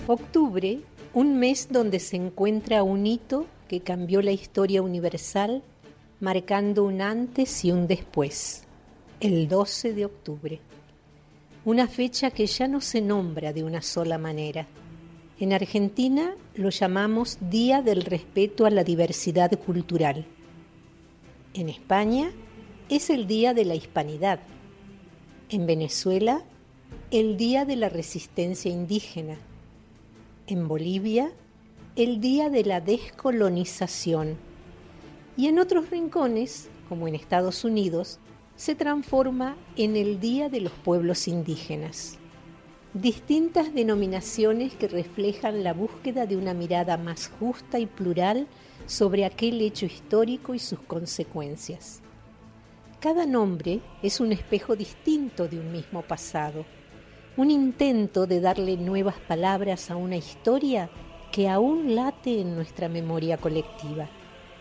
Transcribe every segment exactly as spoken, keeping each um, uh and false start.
Octubre, un mes donde se encuentra un hito que cambió la historia universal, marcando un antes y un después, el doce de octubre. Una fecha que ya no se nombra de una sola manera. En Argentina lo llamamos Día del Respeto a la Diversidad Cultural. En España es el Día de la Hispanidad. En Venezuela, el Día de la Resistencia Indígena. En Bolivia, el Día de la Descolonización. Y en otros rincones, como en Estados Unidos, se transforma en el Día de los Pueblos Indígenas. Distintas denominaciones que reflejan la búsqueda de una mirada más justa y plural sobre aquel hecho histórico y sus consecuencias. Cada nombre es un espejo distinto de un mismo pasado, un intento de darle nuevas palabras a una historia que aún late en nuestra memoria colectiva.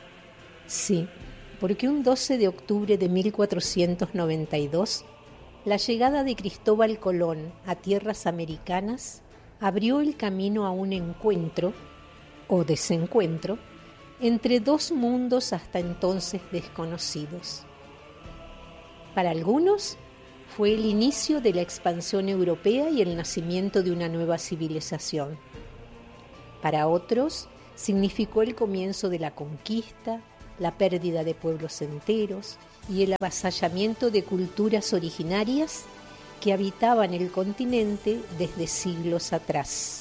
Sí, porque un doce de octubre de mil cuatrocientos noventa y dos, la llegada de Cristóbal Colón a tierras americanas abrió el camino a un encuentro, o desencuentro, entre dos mundos hasta entonces desconocidos. Para algunos, fue el inicio de la expansión europea y el nacimiento de una nueva civilización. Para otros, significó el comienzo de la conquista, la pérdida de pueblos enteros y el avasallamiento de culturas originarias que habitaban el continente desde siglos atrás.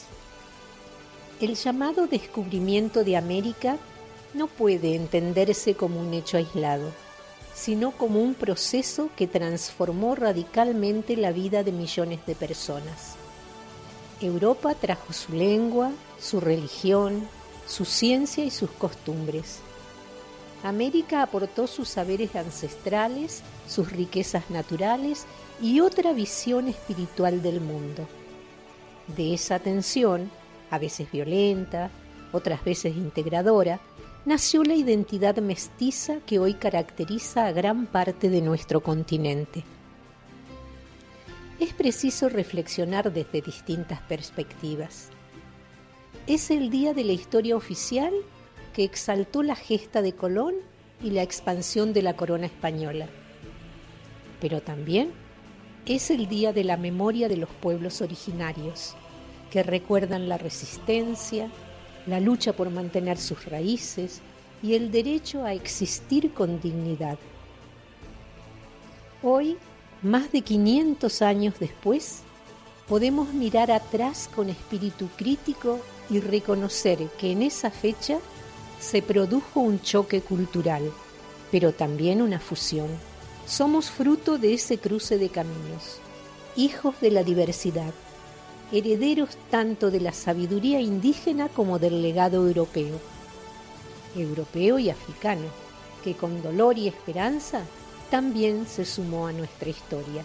El llamado descubrimiento de América no puede entenderse como un hecho aislado, sino como un proceso que transformó radicalmente la vida de millones de personas. Europa trajo su lengua, su religión, su ciencia y sus costumbres. América aportó sus saberes ancestrales, sus riquezas naturales y otra visión espiritual del mundo. De esa tensión, a veces violenta, otras veces integradora, nació la identidad mestiza que hoy caracteriza a gran parte de nuestro continente. Es preciso reflexionar desde distintas perspectivas. ¿Es el día de la historia oficial que exaltó la gesta de Colón y la expansión de la corona española? Pero también es el día de la memoria de los pueblos originarios, que recuerdan la resistencia, la lucha por mantener sus raíces y el derecho a existir con dignidad. Hoy, más de quinientos años después, podemos mirar atrás con espíritu crítico y reconocer que en esa fecha se produjo un choque cultural, pero también una fusión. Somos fruto de ese cruce de caminos, hijos de la diversidad, herederos tanto de la sabiduría indígena como del legado europeo, europeo y africano, que con dolor y esperanza también se sumó a nuestra historia.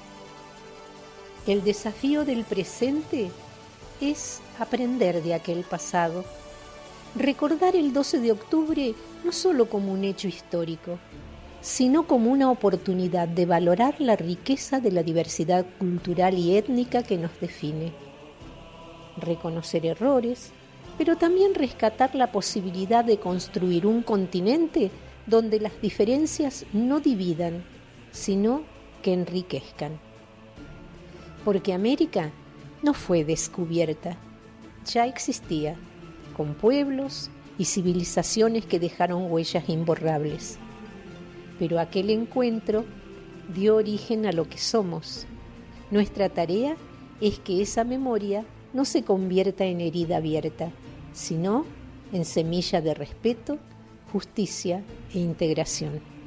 El desafío del presente es aprender de aquel pasado, recordar el doce de octubre no solo como un hecho histórico, sino como una oportunidad de valorar la riqueza de la diversidad cultural y étnica que nos define. Reconocer errores, pero también rescatar la posibilidad de construir un continente donde las diferencias no dividan, sino que enriquezcan. Porque América no fue descubierta, ya existía, con pueblos y civilizaciones que dejaron huellas imborrables. Pero aquel encuentro dio origen a lo que somos. Nuestra tarea es que esa memoria no se convierta en herida abierta, sino en semilla de respeto, justicia e integración.